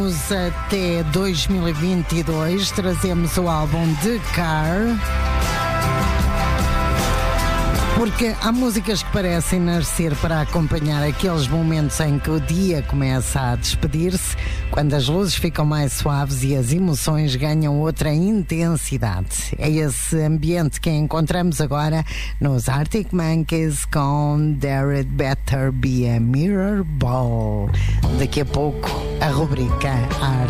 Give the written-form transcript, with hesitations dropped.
Até 2022 trazemos o álbum The Car, porque há músicas que parecem nascer para acompanhar aqueles momentos em que o dia começa a despedir-se, quando as luzes ficam mais suaves e as emoções ganham outra intensidade. É esse ambiente que encontramos agora nos Arctic Monkeys com There It Better Be a Mirror Ball. Daqui a pouco a rubrica Arte.